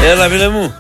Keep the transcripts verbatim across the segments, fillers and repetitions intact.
Έλα, φίλε μου.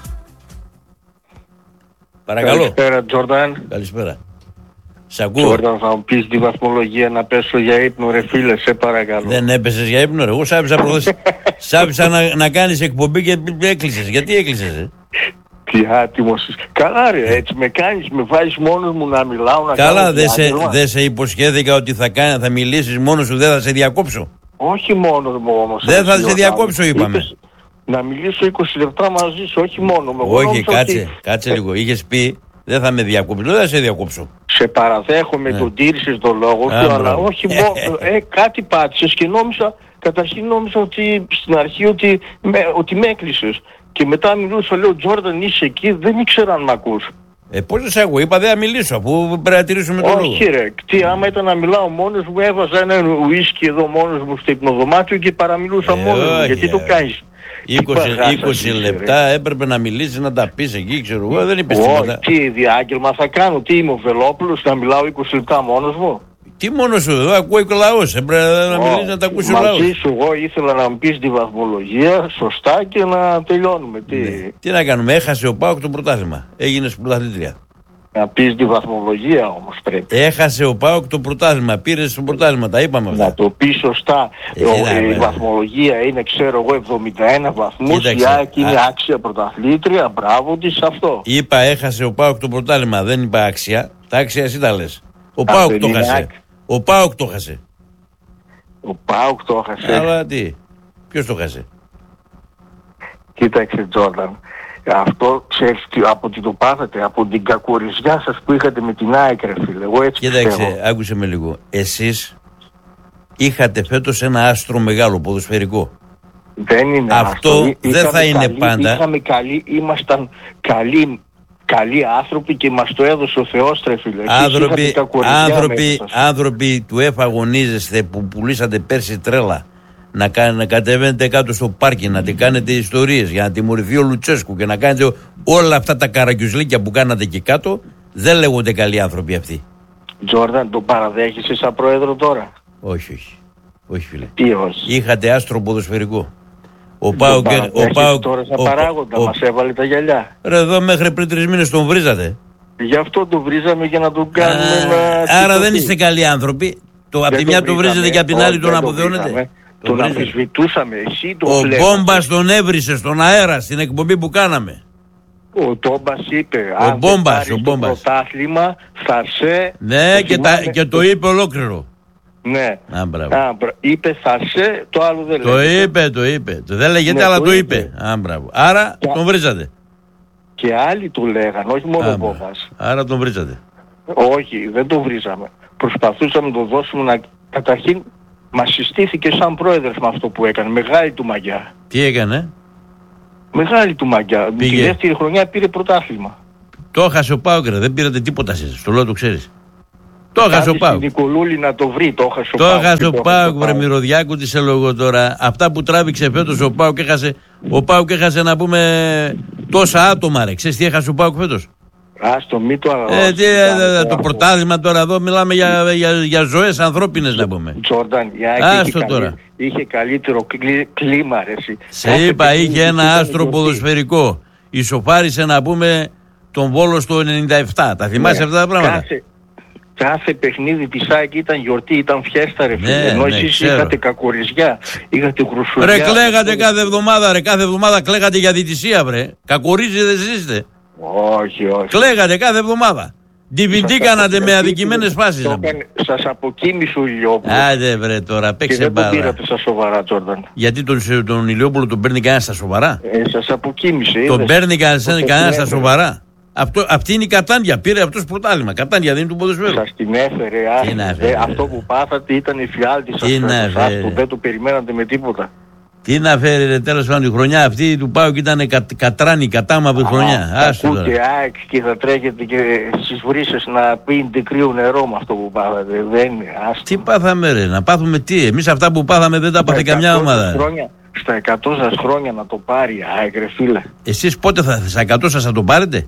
Παρακαλώ. Καλησπέρα, Τζόρνταν. Καλησπέρα. Σ' ακούω. Τζόρνταν, θα μου πεις τη βαθμολογία να πέσω για ύπνο, ρε φίλε, σε παρακαλώ. Δεν έπεσες για ύπνο, ρε. Εγώ σ' άφησα προχθές. Σ' άφησα να, να κάνεις εκπομπή και έκλεισες. Γιατί έκλεισες, ε? Τι άτιμος είσαι. Καλά, ρε, έτσι με κάνεις, με βάζεις μόνος μου να μιλάω, να Καλά, κάνω δεν σε, διάγγελμα. δε σε υποσχέθηκα ότι θα, κάνει, θα μιλήσεις μόνος σου, δεν θα σε διακόψω. Όχι μόνος μου όμως. Δεν θα έτσι, σε διακόψω, είπες, είπαμε. να μιλήσω είκοσι λεπτά μαζί σου, όχι μόνο μου. Εγώ Όχι, νόμιζα κάτσε, ότι κάτσε λίγο. Είχες πει, δεν θα με διακόψω. Δεν θα σε διακόψω. σε παραδέχομαι, Ναι. τον τήρησες τον λόγο Α, σου, αλλά μπράβο. όχι μόνο. Ε, κάτι πάτησες και νόμιζα, καταρχήν νόμιζα ότι στην αρχή ότι με, ότι με έκλεισες. Και μετά μιλούσα, λέω, Τζόρνταν, είσαι εκεί, δεν ήξερα αν μ' ακούς. Ε, πώς δεν σε ακούω, είπα δεν θα μιλήσω, αφού πρέπει να τηρήσουμε τον λόγο. Όχι ρε, τι άμα ήταν να μιλάω μόνος μου, έβαζα ένα ουίσκι εδώ μόνος μου στο υπνοδωμάτιο και παραμιλούσα Ε, μόνος μου. όχι, Γιατί ε. το κάνεις? είκοσι, Τι παγάσας είκοσι είσαι, ρε. λεπτά έπρεπε να μιλήσεις, να τα πεις εκεί, ξέρω εγώ, δεν είπες Όχι, τίποτα. τι διάγγελμα θα κάνω, τι είμαι ο Βελόπουλος, να μιλάω είκοσι λεπτά μόνος μου. Τι μόνο σου, εδώ ακούει και ο λαός, έπρεπε να μιλήσεις να τα ακούσει ο λαός. Μαζί σου εγώ ήθελα να μου πεις τη βαθμολογία σωστά και να τελειώνουμε. Τι, Ναι. Τι να κάνουμε, έχασε ο ΠΑΟΚ το πρωτάθλημα, έγινες πρωταθλήτρια. να πεις τη βαθμολογία όμως πρέπει. Έχασε ο ΠΑΟΚ το πρωτάθλημα, πήρες το πρωτάθλημα, τα είπαμε αυτά. Να το πεις σωστά. Ε, Ο- τι να η πούμε. βαθμολογία είναι, ξέρω εγώ, εβδομήντα ένα βαθμούς. Κοίταξε, Η ΑΕΚ είναι α- άξια πρωταθλήτρια. Μπράβο της αυτό. Είπα έχασε ο ΠΑΟΚ το πρωτάθλημα, δεν είπα άξια. Τα άξια εσύ τα λες. Ο Α, ΠΑΟΚ δεν το είναι χασε. ΑΕΚ. Ο ΠΑΟΚ το χασε. Ο ΠΑΟΚ το έχασε. Αλλά τι, ποιος το χασε? Κοίταξε, Τζόρνταν. Αυτό ξέρεις τι, από τι το πάθατε, από την κακοριζιά σας που είχατε με την ΑΕΚ, ρε φίλε. Εγώ έτσι πιστεύω. Κοίταξε, άκουσε με λίγο. Εσείς είχατε φέτος ένα άστρο μεγάλο ποδοσφαιρικό. Δεν είναι Αυτό αυτό. δεν Είχαμε θα είναι καλή- πάντα. Είχαμε καλή, ήμασταν καλοί, καλοί άνθρωποι και μας το έδωσε ο Θεός, ρε φίλε. Εσείς Άνθρωποι, είχατε κακοριζιά άνθρωποι, μέσα σας. άνθρωποι του ΕΦ αγωνίζεστε που πουλήσατε πέρσι τρέλα. Να, κα- να κατεβαίνετε κάτω στο πάρκι, να την κάνετε ιστορίες για να τιμωρηθεί ο Λουτσέσκου και να κάνετε όλα αυτά τα καρακιουζλίκια που κάνατε εκεί κάτω. Δεν λέγονται καλοί άνθρωποι αυτοί. Τζόρνταν, το παραδέχεσαι σαν πρόεδρο τώρα? Όχι, όχι. Όχι, φίλε. Τι όχι? Είχατε άστρο ποδοσφαιρικό. Ο Το Πάοκ. Ο παραδέχεσαι Πάοκ. τώρα σαν ο- παράγοντα, ο- μας έβαλε τα γυαλιά. Ρε, εδώ μέχρι πριν τρεις μήνες τον βρίζατε. Γι' αυτό το βρίζαμε για να τον κάνουμε Α, να... άρα δεν σηκωθεί. είστε καλοί άνθρωποι. Το, απ' Δεν τη μια τον βρίζαμε, βρίζετε και απ' την όχι, άλλη τον δεν το αποθεώνετε. βρίζαμε. Τον Τον βρίζετε. αμφισβητούσαμε, εσύ το Ο βλέπατε. Μπόμπας τον έβρισε στον αέρα στην εκπομπή που κάναμε. Ο Τόμπας είπε, Ο αν δεν Μπόμπας, πάρεις ο το Μπόμπας. πρωτάθλημα θα σε... Ναι, το και, τα, θυμάμαι- και το είπε ολόκληρο. Ναι. Α, μπράβο. Α, μπρα- είπε θα σε, το άλλο δεν Το λέει. είπε, το είπε. Το δεν λέγεται, Ναι, αλλά το το είπε. είπε. Α, μπράβο. Άρα Και- τον βρίζατε. Και άλλοι το λέγαν, όχι μόνο Α, ο μπράβο. Μπόμπας. Άρα τον βρίζατε. Όχι, δεν το βρίζαμε. Προσπαθούσαμε να το δώσουμε να... Καταρχήν, μας συστήθηκε σαν πρόεδρος με αυτό που έκανε. Μεγάλη του μαγιά. Τι έκανε? Μεγάλη του μαγιά. Πήγε. Τη δεύτερη χρονιά πήρε πρωτάθλημα. Το έχασε ο Πάοκ, ρε. Δεν πήρατε τίποτα εσείς. Το λέω, το ξέρεις. Το έχασε ο Κάτι Πάοκ. στην Νικολούλη να το βρει, το έχασε ο Το Πάοκ. έχασε Τι ο το Πάοκ, βρε Πάοκ. Μυρωδιάκου, τι σε λόγω τώρα. Αυτά που τράβηξε φέτος ο Πάοκ έχασε. Ο Πάοκ έχασε να πούμε τόσα άτομα, ρε. Ξέρεις τι έχασε ο Πάοκ φέτος? Άστο, μη το Ε, τι, ε, ε, το πρωτάθλημα τώρα εδώ μιλάμε για, για, για ζωές ανθρώπινες να πούμε. Τζόρνταν, η ΑΕΚ Άστο είχε, τώρα. καλύ- είχε καλύτερο κλί- κλίμα, ρε εσύ. Σε Κάθε είπα, παιχνίδι είχε ένα ήταν άστρο γιορτή. ποδοσφαιρικό. Ισοφάρισε να πούμε τον Βόλο στο ενενήντα επτά. Τα θυμάσαι Ναι. αυτά τα πράγματα? Κάθε, κάθε παιχνίδι της ΑΕΚ ήταν γιορτή, ήταν φιέστα, ρε φίλε. Ναι, Ενώ ναι, εσείς ξέρω. είχατε κακοριζιά, είχατε γρουσουριά. Ρε κλαίγατε κάθε εβδομάδα, ρε. Κάθε εβδομάδα κλαίγατε για διαιτησία, βρε. Κακορίζετε εσείς είστε. Όχι, όχι. Κλαίγατε κάθε εβδομάδα. Ντιβιντή κάνατε με αδικημένες φάσεις. Το να πούμε. έκανε- Σας αποκοίμησε ο Ηλιόπουλος. Άντε βρε τώρα, Και παίξε δεν τον μπάλα. πήρατε στα σοβαρά, Τζόρνταν. Γιατί τον, τον Ηλιόπουλο τον παίρνει κανένα στα σοβαρά? Ε, σας αποκοίμησε, Τον είδες. παίρνει κανένα Πώς το κανένα στα έφερε. σοβαρά. Αυτό, αυτή είναι η κατάντια. Πήρε αυτός πρωτάθλημα. Κατάντια δεν είναι του ποδοσφαίρου. Σας την έφερε, Τι α, να δε- έφερε, αυτό ρε. που πάθατε ήταν η φιάλτη σας. Τι να φέτος. έφερε. Άστο, δεν το περιμένατε με τίποτα. Τι να φέρει ρε, τέλος πάντων, η χρονιά αυτή του Πάουκ ήταν κα, κατράνη, κατάμαυρη χρονιά. Θα Άστο τώρα. ακούτε ΑΕΚ και θα τρέχετε και στις βρύσες να πίνετε κρύο νερό με αυτό που πάθατε. Δεν είναι, άστο. Τι πάθαμε ρε, να πάθουμε τι? Εμείς αυτά που πάθαμε δεν τα πάθε Στα καμιά εκατό σας ομάδα. Χρόνια, στα εκατό σας χρόνια να το πάρει η ΑΕΚ, ρε φίλε. Εσείς πότε θα, στα εκατό σας θα το πάρετε?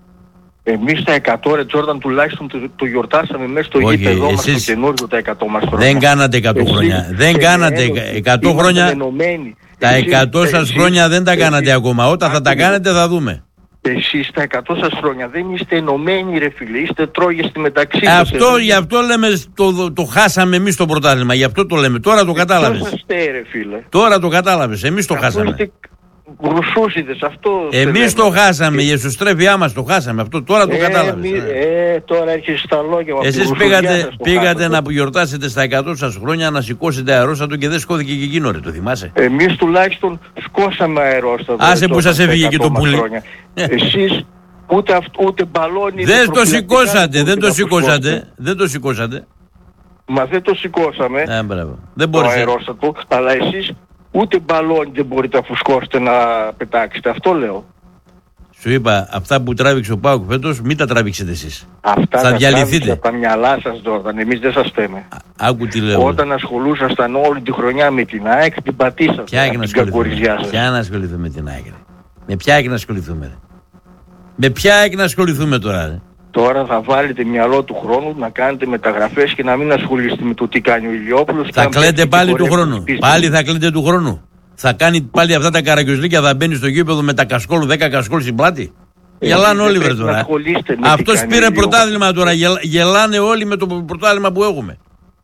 Εμείς τα εκατό, ρε Τζόρνταν, τουλάχιστον το, το γιορτάσαμε μέσα στο Όχι, γήπεδό μας, εσείς το καινούργιο τα εκατό μας χρόνια. Δεν κάνατε εκατό Εσείς χρόνια. Δεν σε κάνατε ένωση, εκατό είμαστε χρόνια. ενωμένοι. Τα εκατό σας χρόνια δεν τα κάνατε ακόμα. Όταν θα τα κάνετε θα δούμε. Εσείς τα εκατό σας χρόνια δεν είστε ενωμένοι ρε φίλε, είστε τρόγεστε μεταξύ σας. Αυτό, γι' αυτό λέμε το, το χάσαμε εμείς το πρωτάθλημα, γι' αυτό το λέμε. Τώρα το κατάλαβες. Ποιος είστε ρε φίλε. Τώρα το κατάλαβες, εμείς το Αυτό χάσαμε. είστε γρουσούσιδες, αυτό. Εμείς το χάσαμε, η εσωστρέφειά μας το χάσαμε. Αυτό τώρα το ε, κατάλαβες. μη, ε, τώρα έρχεσαι στα λόγια. Εσείς πήγατε, πήγατε να γιορτάσετε στα εκατό σας χρόνια, να σηκώσετε αερόστατο και δεν σηκώθηκε και εκείνο ρε, το θυμάσαι. Εμείς τουλάχιστον σκόσαμε αερόστατο. Άσε που σας έφυγε και το πουλί. Εσείς ούτε, αυ, ούτε μπαλόνι. Δεν το σηκώσατε, δεν το σηκώσατε, δεν το σηκώσατε. Μα δεν το σηκώσαμε ε, δεν το αερόστατο, αλλά εσείς ούτε μπαλόνι δεν μπορείτε να φουσκώσετε να πετάξετε, αυτό λέω. Σου είπα, αυτά που τράβηξε ο ΠΑΟΚ φέτος, μην τα τραβήξετε εσείς. Αυτά θα τα διαλυθείτε. Από τα μυαλά σας, Τζόρνταν, εμείς δεν σας θέμε. Άκου τι λέω. Όταν ασχολούσασταν όλη τη χρονιά με την ΑΕΚ, την πατήσατε. Ποια ΑΕΚ να ασχοληθούμε. Ποια να ασχοληθούμε με την ΑΕΚ. Με ποια ΑΕΚ να ασχοληθούμε. Ρε. Με ποια ΑΕΚ να ασχοληθούμε τώρα. Ρε. Τώρα θα βάλετε μυαλό του χρόνου να κάνετε μεταγραφές και να μην ασχολείστε με το τι κάνει ο Ηλιόπουλος. Θα κλαίτε πάλι του χρόνου. Πάλι θα κλαίτε του χρόνου. Θα κάνει πάλι αυτά τα καραγκιουζλίκια, θα μπαίνει στο γήπεδο με τα κασκόλου, δέκα κασκόλου στην πλάτη. Ε, Γελάνε όλοι βρε τώρα. Αυτός πήρε πρωτάθλημα τώρα. Γελάνε όλοι με το πρωτάθλημα που έχουμε.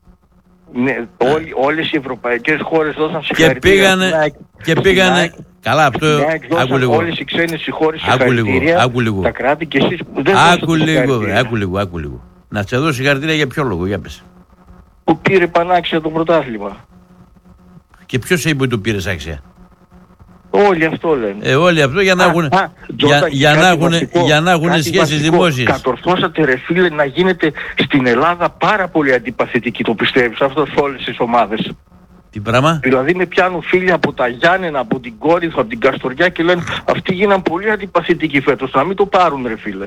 Ναι, όλοι, όλες οι ευρωπαϊκές χώρες δώσαν συγχαρητήρια. Και πήγανε. Και πήγανε καλά, αυτό. Άκου λίγο. Όλες οι ξένες χώρες συγχαρητήρια. Άκου λίγο. Τα κράτη και εσείς που δεν άκου λίγο, βρε, άκου λίγο, άκου λίγο. Να σε δώσω συγχαρητήρια για ποιο λόγο, για πες. Που πήρε πανάξια το πρωτάθλημα. Και ποιος είπε ότι το πήρες άξια. Όλοι αυτό λένε. Ε, όλοι αυτό για να έχουν, α, για, για να έχουν, βασικό, για να έχουν σχέσεις βασικό, δημόσιες. Κατορθώσατε ρε φίλε να γίνετε στην Ελλάδα πάρα πολύ αντιπαθητικοί, το πιστεύεις αυτό σε όλες τις ομάδες. Τι πράγμα? Δηλαδή με πιάνουν φίλοι από τα Γιάννενα, από την Κόρινθο, από την Καστοριά και λένε αυτοί γίναν πολύ αντιπαθητικοί φέτος, να μην το πάρουν ρε φίλε.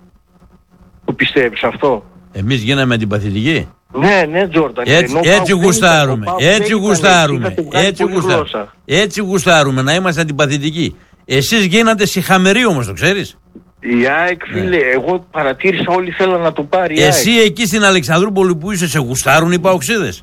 Το πιστεύεις αυτό? Εμείς γίναμε αντιπαθητικοί. Ναι, ναι, Τζόρνταν. Έτσι, έτσι γουστάρουμε, έτσι γουστάρουμε, έτσι γουστάρουμε, έτσι γουστάρουμε να είμαστε αντιπαθητικοί. Εσείς γίνατε σιχαμεροί όμως, το ξέρεις. Η ΑΕΚ, φίλε, ναι. Εγώ παρατήρησα όλοι θέλαν να το πάρει. Εσύ εκεί στην Αλεξανδρούπολη που είσαι, σε γουστάρουν οι παοξίδες.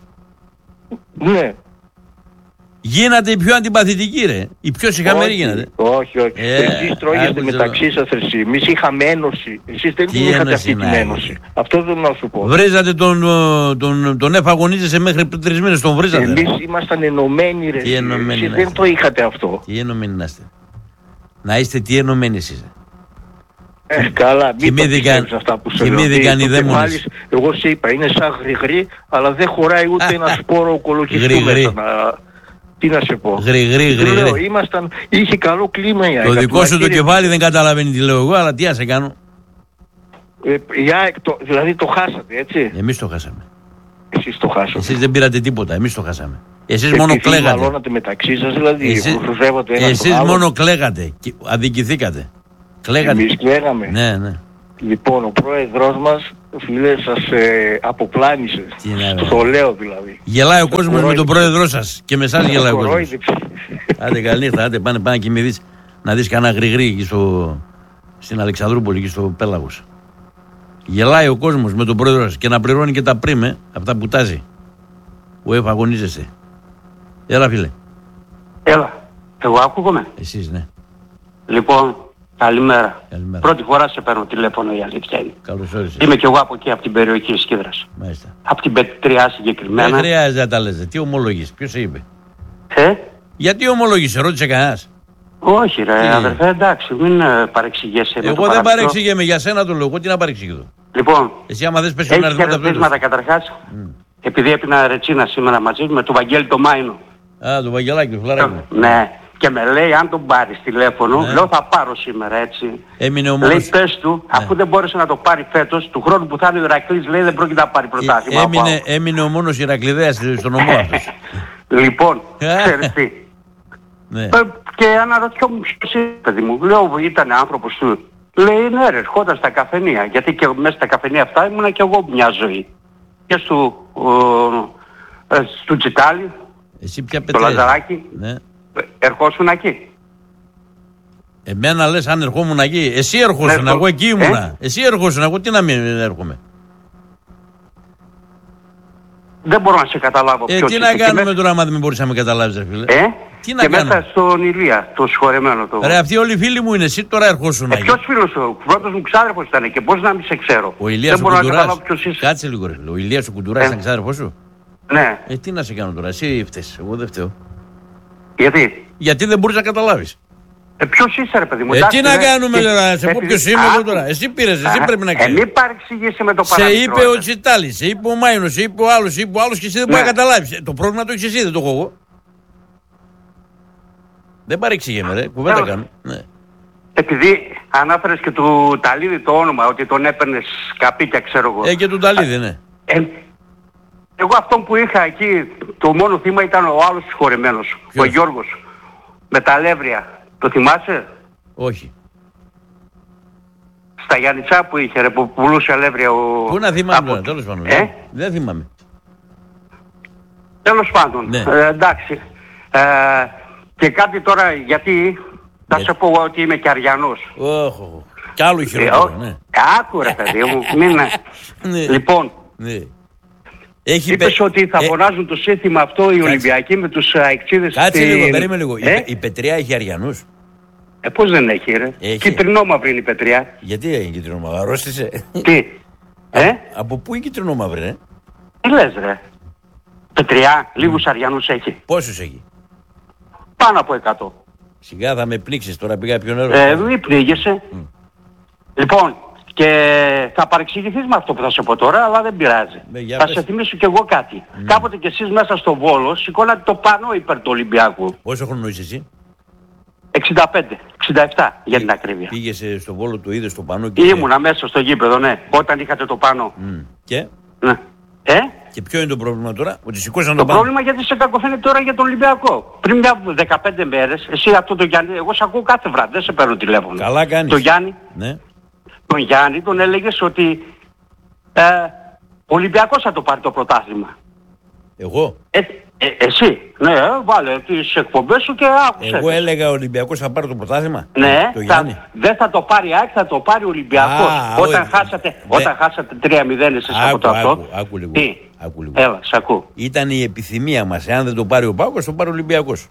Ναι. Γίνατε οι πιο αντιπαθητικοί ρε, οι πιο σιχαμεροί γίνατε. Όχι, όχι. Ε, Εσείς τρώγεστε μεταξύ σας εσύ. Εμείς είχαμε ένωση. Εσείς δεν είχατε αυτή την ένωση. Αυτό δεν να σου πω. Βρίζατε τον, τον, τον εφαγωνίζεσαι μέχρι πριν τρεις μήνες, τον βρίζατε. Εμείς ήμασταν ενωμένοι ρε. Τι ενωμένοι εσείς δεν το είχατε αυτό. Τι ενωμένοι να είστε. Να είστε τι ενωμένοι εσείς. Ε, καλά, μην το πιστεύεις αυτά που σε λέω. Εγώ σε είπα, είναι σαν γρηγρή, αλλά δεν χωράει ούτε ένα σπόρο κολοκυθού μέσα. Τι να σε πω. Γρηγρή, γρηγρή. Ήμασταν, είχε καλό κλίμα η ΑΕΚ. Το δικό σου το κεφάλι δεν καταλαβαίνει τι λέω εγώ, αλλά τι να σε κάνω. Ε, η ΑΕΚ, το, δηλαδή το χάσατε, έτσι. Εμείς το χάσαμε. Εσείς το χάσατε. Εσείς δεν πήρατε τίποτα, εμείς το χάσαμε. Εσείς μόνο κλαίγατε. Εσείς μαλώνατε μεταξύ σας, δηλαδή. Εσείς, εσείς μόνο κλαίγατε και αδικηθήκατε. Κλαίγατε. Εμείς κλαίγαμε. Ναι, ναι. Λοιπόν, ο πρόεδρος μας, φίλε, σας ε, αποπλάνησε. Το λέω δηλαδή. Γελάει ο κόσμος με τον πρόεδρό σας και με εσάς γελάει ο κόσμος. Άντε καλή νύχτα, άντε πάνε πάνε και με δεις, να δεις κανένα γρηγρή εκεί στο, στην Αλεξανδρούπολη και στο Πέλαγος. Γελάει ο κόσμος με τον πρόεδρό σας και να πληρώνει και τα πρίμε, αυτά που τάζει. Που εφαγωνίζεσαι. Έλα φίλε. Έλα, εγώ ακούγομαι. Εσείς ναι. Λοιπόν, καλημέρα. Καλημέρα. Πρώτη φορά σε παίρνω τηλέφωνο, η αλήθεια είναι. Καλώς όρισες. Είμαι κι εγώ από εκεί, από την περιοχή της Σκύδρας. Μάλιστα. Από την Πετριά συγκεκριμένα. Δεν χρειάζεται να τα λες. Τι ομολογείς, ποιος σε είπε. Ε? Γιατί ομολογείς, ρώτησε κανένας. Όχι ρε, τι? Αδερφέ, εντάξει, μην ε, παρεξηγέσαι. Εγώ δεν παρεξηγέμαι, για σένα το λέω. Εγώ τι να παρεξηγηθώ. Λοιπόν, εσύ άμα δες πες τον αριθμό ταυτότητας. Έχει χαιρετίσματα καταρχάς, mm. επειδή έπινα ρετσίνα σήμερα μαζί με τον Βαγγέλη το Μάινο. Α, το Βαγγελάκι, το φλαράκι. Ναι. Και με λέει αν τον πάρεις τηλέφωνο, ναι. Λέω θα πάρω σήμερα έτσι. Έμεινε ο μόνος... Λέει πες του, ναι. Αφού δεν μπόρεσε να το πάρει φέτος, του χρόνου που θα είναι ο Ηρακλής λέει δεν πρόκειται να πάρει πρωτάθλημα. Έμεινε, έμεινε ο μόνος Ηρακλιδέας στον ομό αυτός. Λοιπόν, ξέρεις τι. Ναι. Και αναρωτιόμουν ποιος είναι παιδί μου, λέω ήταν άνθρωπος του. Λέει ναι ρε, ερχόταν στα καφενεία, γιατί και μέσα στα καφενεία αυτά ήμουνα και εγώ μια ζωή. Και στο, ε, στο Τσιτάλι, στο Λαζαράκι. Ναι. Ερχόσουν εκεί. Εμένα λες αν ερχόμουν εκεί. Εσύ έρχοσουν, εγώ εκεί ήμουνα. Ε? Εσύ έρχοσουν, εγώ τι να μην έρχομαι. Δεν μπορώ να σε καταλάβω ε, ποιος τι να κάνουμε τώρα άμα δεν μπορείς να με καταλάβεις ρε φίλε. Ε? Τι να και κάνω. μέσα στον Ηλία, το συγχωρεμένο το. Ρε, αυτοί όλοι οι φίλοι μου είναι, εσύ τώρα ερχόσουν. Ε, ποιος φίλος σου, ο πρώτος μου ξάδερφος ήταν και πώς να μην σε ξέρω. Ο Ηλίας δεν ο μπορώ να Κουντουράς. καταλάβω ποιος είσαι. Κάτσε λίγο ρε. Ο Ηλίας ο Κουντουράς Ε. ήταν ξάδερφός σου. Ναι. Ε, τι να σε κάνω τώρα, εσύ φταίς, εγώ δεν φταίω. Γιατί. Γιατί δεν μπορείς να καταλάβεις. Ε, ποιος είσαι ρε παιδί μου. Ε, εντάξει, τι να ναι. κάνουμε Και- τώρα, σε πω επειδή- ποιος είμαι Α, εγώ τώρα. Εσύ πήρες, εσύ α, πρέπει να Ε, ξέρεις. μην παρεξηγήσει με το Σε παραμικρό. είπε ο Τσιτάλης, σε είπε ο Μάινος, σε είπε ο άλλος, σε είπε ο άλλος και εσύ δεν Ναι. μπορεί να καταλάβεις. Ε, Το πρόβλημα το έχεις εσύ, δεν το έχω εγώ. Δεν παρεξηγέμαι ρε, κουβέντα Τέλος. κάνω. Ναι. Επειδή ανάφερες και του Ταλίδη το όνομα, ότι τον έπαιρνες καπίκια ξέρω εγώ. Ε, και τον Ταλίδη, ναι. Ε, εγώ αυτόν που είχα εκεί, το μόνο θύμα ήταν ο άλλος συγχωρεμένος, Ποιος? ο Γιώργος, με τα αλεύρια. Το θυμάσαι? Όχι. Στα Γιάννητσά που είχε ρε, που πουλούσε αλεύρια ο... Πού να θυμάμαι από- τώρα, τέλος πάντων. Ε? Δεν θυμάμαι. Τέλος πάντων, Ναι. ε, εντάξει. Ε, και κάτι τώρα, γιατί θα Για- σου πω ότι είμαι και Αριανός. Όχι, όχι. Κι άλλο Ε, χειρότερο, ό- ναι. Άκου ρε παιδί μου, μην... Ναι. Λοιπόν, Ναι. Έχει είπες πε- ότι θα ε, φωνάζουν το σύνθημα αυτό οι Ολυμπιακοί με τους αεξίδες. Κάτσε λίγο, περίμενε λίγο. Η, Ε? Πε- η Πετριά έχει Αριανούς. ε, πώς δεν έχει ρε. Έχει. Κυτρινόμαυρη είναι η Πετριά. Γιατί έγινε κυτρινόμαυρη, αρρώστησε. Τι, ε, Από πού είναι κυτρινόμαυρη, ε? τι λες ρε. Πετριά, λίγους Αριανούς έχει. Πόσους έχει. Πάνω από εκατό. Σιγά θα με πνίξεις τώρα, πήγα πιο νερό. Ε, μην πνίγεσαι. Λοιπόν, και θα παρεξηγηθείς με αυτό που θα σου πω τώρα, αλλά δεν πειράζει. Ναι, για θα πες. σε θυμίσω κι εγώ κάτι. Κάποτε κι εσείς μέσα στο Βόλο σηκώνατε το πανό υπέρ του Ολυμπιακού. Πόσο χρόνο είσαι εσύ. εξήντα πέντε, εξήντα επτά για την ακρίβεια. Πήγες ε, στο Βόλο, το είδες στο πανό και... Ήμουνα μέσα στο γήπεδο, ναι, όταν είχατε το πανό. Μμ. Και, Ναι. Ε, και ποιο είναι το πρόβλημα τώρα, ότι σηκώσαν το το πανό. πρόβλημα γιατί σε κακοφαίνεται τώρα για τον Ολυμπιακό. Πριν μια δεκαπέντε μέρες, εσύ αυτό το Γιάννη, εγώ σε ακούω κάθε βράδυ, δεν σε παίρνω τηλέφωνο. Καλά κάνεις. Το Γιάννη, Ναι. τον Γιάννη τον έλεγες ότι ε, ο Ολυμπιακός θα το πάρει το πρωτάθλημα. Εγώ. Ε, ε, εσύ, ναι, ε, βάλε τις εκπομπές σου και άκουσε. Εγώ έλεγα ο Ολυμπιακός θα πάρει το πρωτάθλημα. Ναι, Το θα, Γιάννη. δεν θα το πάρει η ΑΕΚ, θα το πάρει ο Ολυμπιακός. Α, όταν, όχι. χάσατε, Δε- όταν χάσατε τρία μηδέν εσείς από Άκου, το αυτό. άκου, άκου λίγο. Τι, Άκου λίγο. έλα, σ' ακούω. Ήταν η επιθυμία μας, εάν δεν το πάρει ο Πάκος, το πάρει ο Ολυμπιακός.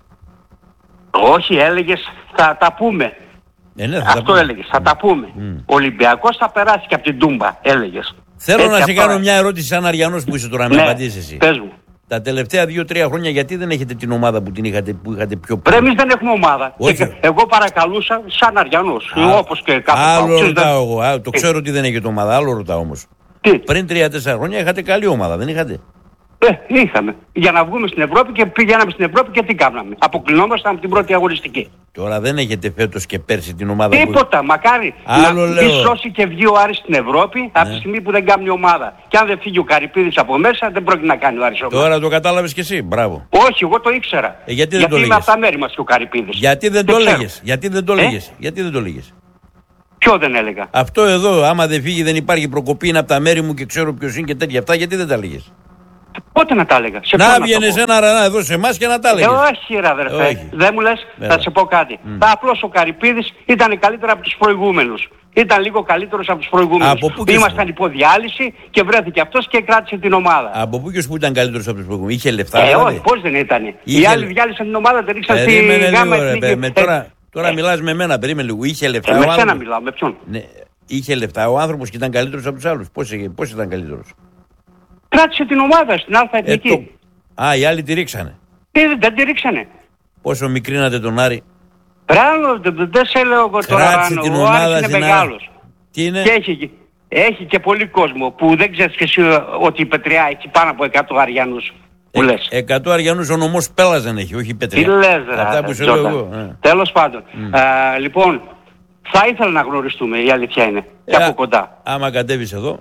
Όχι, έλεγες θα τα πούμε. Ε, ναι, θα τα Αυτό πούμε. έλεγες, θα τα πούμε. Ο Ολυμπιακός θα περάσει και από την Τούμπα, έλεγες. Θέλω Έτσι, να σε αυτό, κάνω ε. μια ερώτηση σαν Αριανός που είσαι τώρα, να με Ναι, απαντήσεις εσύ. πες μου. Τα τελευταία δύο-τρία χρόνια γιατί δεν έχετε την ομάδα που την είχατε, που είχατε πιο Ρε, πριν. εμείς δεν έχουμε ομάδα. Όχι. Και εγώ παρακαλούσα σαν Αριανός, Α, όπως και κάθε Άλλο παοξής, ρωτάω δεν- εγώ. Α, το ξέρω ότι δεν έχετε ομάδα, άλλο ρωτάω όμως. Τι, Πριν τρία-τέσσερα χρόνια είχατε καλή ομάδα, δεν είχατε. ε, είχαμε. Για να βγούμε στην Ευρώπη και πηγαίναμε στην Ευρώπη και τι κάναμε. Αποκλεινόμασταν από την πρώτη αγωνιστική. Τώρα δεν έχετε φέτος και πέρσι την ομάδα που. Τίποτα, μακάρι Άλλο να λέω. μη σώσει και βγει ο Άρης στην Ευρώπη από τη στιγμή που δεν κάνει ομάδα. Και αν δεν φύγει ο Καρυπίδης από μέσα δεν πρόκειται να κάνει ο Άρης ομάδα. Τώρα το κατάλαβες κι εσύ, μπράβο. Όχι, εγώ το ήξερα. Ε, γιατί δεν γιατί το είμαι έλεγες? από τα μέρη μας και ο Καρυπίδης. Γιατί δεν Το το ξέρω. έλεγες, γιατί δεν το Ε? έλεγες, γιατί δεν το έλεγες. Ποιο δεν έλεγα. Αυτό εδώ, άμα δεν φύγει, δεν υπάρχει προκοπή, είναι από τα μέρη μου και ξέρω ποιος είναι και τέτοια αυτά, γιατί δεν τα έλεγες. Πότε να τα έλεγα. Σε ποιον Να το βγαίνεις πω? ένα ρανά εδώ σε εμάς και να τα Ε, έλεγες. όχι ρε αδερφέ. Όχι. Δεν μου λες, Βέβαια. θα σε πω κάτι. Τα απλώς ο Καρυπίδης ήταν καλύτερα από τους προηγούμενους. Ήταν λίγο καλύτερος από τους προηγούμενους. Από πού και Ήμασταν σου? υποδιάλυση και βρέθηκε αυτός και κράτησε την ομάδα. Από πού και ως που ήταν καλύτερος από τους προηγούμενους. Είχε λεφτά, Ε, δηλαδή. όχι, πώς δεν ήταν. Οι Είχε- άλλοι διάλυσαν την ομάδα, την ρίξαν στη Περίμενε γάμα λίγο, ρε, εθνική. με, Ε, τώρα, τώρα ε, μιλάς με μένα, περίμενε λίγο. Είχε λεφτά ε, ο με σένα άνθρωπος. μιλάω, με ποιον. Ναι, είχε λεφτά ο άνθρωπος και ήταν καλύτερος από τους άλλους. Πώς, είχε- πώς ήταν καλύτερος. Κράτησε την ομάδα στην Α' Ε, Εθνική. το... Α, οι άλλοι τη ρίξανε. Τι, δεν τη ρίξανε. Πόσο μικρίνατε τον Άρη. Ράνο, δεν δεν σε λέω εγώ τώρα Κράτησε Ράνο. την Ο ομάδα Άρης είναι στην μεγάλος. Τι είναι. Και έχει, έχει και πολύ κόσμο που δεν ξέρεις και εσύ ότι η Πετριά έχει πάνω από εκατό Αριανούς που Ε, λες. εκατό Αριανούς ο νομός Πέλλας δεν έχει, όχι Πετριά. Τι λες ρε, Αυτά που σε λέω Τζόρνταν. εγώ. ε. Τέλος πάντων. Α, λοιπόν, θα ήθελα να γνωριστούμε, η αλήθεια είναι. Και Ε, από κοντά. Άμα κατέβεις εδώ.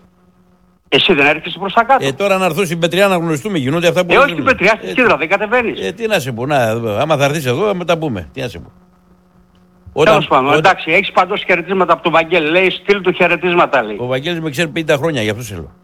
Εσύ δεν έρχεσαι προς τα κάτω. Ε, τώρα να έρθω στην Πετριά να γνωριστούμε, γίνονται αυτά που Ε, όχι λέμε. την Πετριά, στη Ε, Κίδρα, δεν κατεβαίνεις. Ε, τι να σε πω, να, άμα θα έρθεις εδώ, να τα πούμε. Τι να σε πω. Τέλος πάντων, όταν- εντάξει, έχεις παντός χαιρετίσματα από τον Βαγγέλη. Λέει, στείλ του χαιρετίσματα, λέει. Ο Βαγγέλης με ξέρει πενήντα χρόνια, γι' αυτό σε λέω.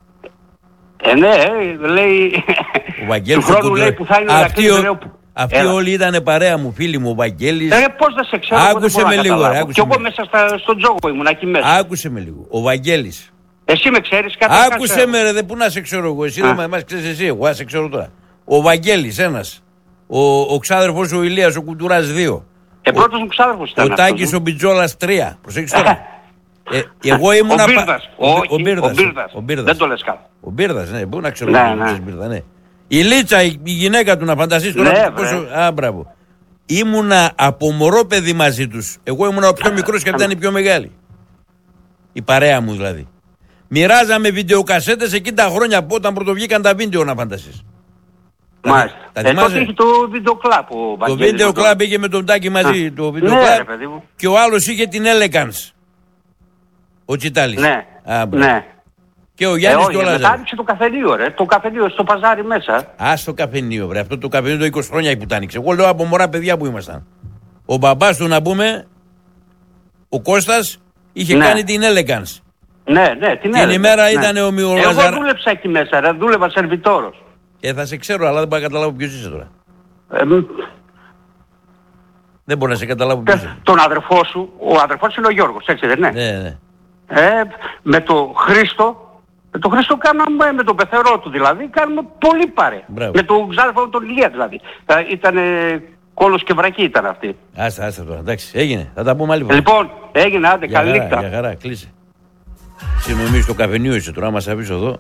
Ε, ναι, ε, λέει. Ο Βαγγέλης του χρόνου ο λέει Κουντουράς. που θα είναι ο Αυτοί, Ηρακλής ο- Ρέου που- αυτοί Έλα. όλοι ήταν παρέα μου, φίλοι μου, ο Βαγγέλης. Ε, πώς δεν σε ξέρω, εγώ δεν Άκουσε μπορώ με να λίγο, ρε, καταλάβω. άκουσε Κι εγώ με. μέσα στα, στον τζόγο ήμουν εκεί μέσα. Άκουσε με λίγο. Ο Βαγγέλης. Εσύ με ξέρεις κάτι. Άκουσε με ρε, δε, που να σε ξέρω εγώ. Εσύ δεν με μας ξέρεις εσύ, εγώ να σε ξέρω τώρα. Ο Βαγγέλης ένας. Ο, ο ξάδερφος ο Ηλίας, ο Κουτουράς δύο. Ε, πρώτος μου ξάδερφος ήταν. Ο Τάκης ο Μπιτζόλας τρία. Προσέξεις τώρα. ε, εγώ ήμουν ο Μπίρδας. Ο, ο, ο, Μπίρδας. ο Μπίρδας. Δεν το λες καν. Ο Μπίρδας, ναι, μπορεί να ξέρω. Ναι, ναι. Μπίρδα, ναι. Η Λίτσα, η, η γυναίκα του, να φανταστείς τώρα. Ναι, πόσο... Α, μπράβο. Ήμουνα από μωρό παιδί μαζί τους. Εγώ ήμουνα ο πιο μικρός και αυτή ήταν η πιο μεγάλη. Η παρέα μου δηλαδή. Μοιράζαμε βιντεοκασέτες εκείνη τα χρόνια από όταν πρωτοβγήκαν τα βίντεο, να φανταστείς. Μάλιστα. Ε, τότε είχε το βίντεο κλαμπ ο Βαγγέλης. Το βίντεο κλαμπ είχε με τον Τάκη μαζί. Το βίντεο ναι, κλαμπ. ρε, παιδί μου. Και ο άλλος είχε την Elegance. Ο Τσιτάλης. Ναι. Α, ναι. Και ο Γιάννης ε, και ο Λάζαρος. Μετά άνοιξε το καφενείο, ρε. Το καφενείο στο παζάρι μέσα. Α, στο καφενείο, βρε. Αυτό το καφενείο το είκοσι χρόνια που τα άνοιξε. Εγώ λέω από μωρά παιδιά που ήμασταν. Ο μπαμπάς του, να πούμε, ο Κώστας, είχε ναι. κάνει την Elegance. Ναι, ναι, την Την ημέρα ναι. ήταν ο Μιολάζαρος. Εγώ δούλεψα εκεί μέσα, ρε. Δούλευα σερβιτόρος. Ε, θα σε ξέρω, αλλά δεν μπορώ να καταλάβω ποιος είσαι τώρα. Ε, μ... Δεν μπορώ να σε καταλάβω ποιος είσαι. Τον αδερφό σου, ο αδερφός είναι ο Γιώργος, έτσι δεν είναι. Ναι, ναι. Ε, με το Χρήστο, με τον Χρήστο κάναμε, με τον πεθερό του δηλαδή, κάνουμε πολύ παρέα. Μπράβο. Με τον ξάδερφο τον Ηλία δηλαδή. Ε, ήτανε κόλος και βρακή ήταν αυτή. Άστα, άστα τώρα. Εντάξει, έγινε. Θα τα πούμε άλλη φορά. Λοιπόν, έγινε, άντε, Για καλή χαρά, νύχτα. για χαρά, κλείσε. Συγγνώμη, στο καφενείο είσαι τώρα, μας αφήσω εδώ.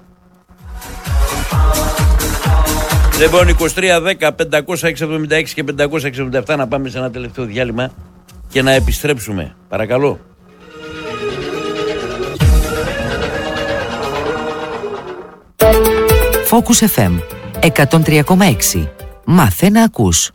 Λοιπόν, είκοσι τρία δέκα πεντακόσια εβδομήντα έξι και πεντακόσια εβδομήντα επτά, να πάμε σε ένα τελευταίο διάλειμμα και να επιστρέψουμε. Παρακαλώ. Focus εφ εμ εκατόν τρία κόμμα έξι. Μάθε να ακούς.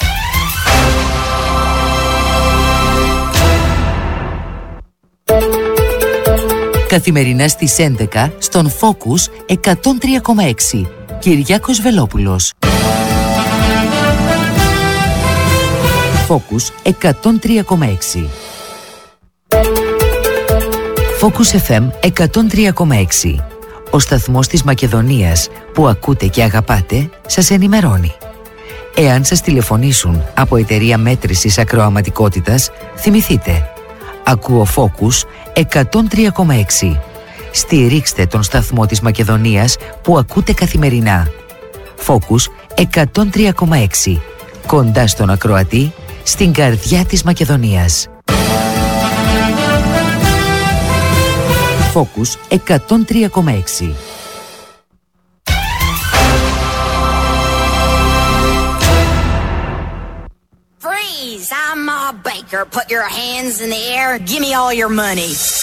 Καθημερινά στις έντεκα στον Focus εκατόν τρία κόμμα έξι. Κυριάκος Βελόπουλος. Focus εκατόν τρία κόμμα έξι. Focus εφ εμ εκατόν τρία κόμμα έξι. Ο σταθμός της Μακεδονίας που ακούτε και αγαπάτε σας ενημερώνει. Εάν σας τηλεφωνήσουν από εταιρεία μέτρησης ακροαματικότητας, θυμηθείτε. Ακούω Focus εκατόν τρία κόμμα έξι. Στηρίξτε τον σταθμό της Μακεδονίας που ακούτε καθημερινά. Focus εκατόν τρία κόμμα έξι. Κοντά στον ακροατή, στην καρδιά της Μακεδονίας. Focus εκατόν τρία κόμμα έξι. Freeze! I'm Ma Baker. Put your hands in the air. Give me all your money.